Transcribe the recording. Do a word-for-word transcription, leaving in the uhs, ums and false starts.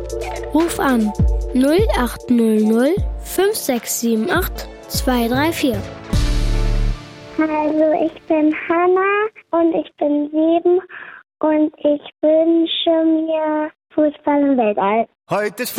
Ruf an null acht null null fünf sechs sieben acht zwei drei vier. Also ich bin Hanna und ich bin sieben und ich wünsche mir Fußball im Weltall. Heute ist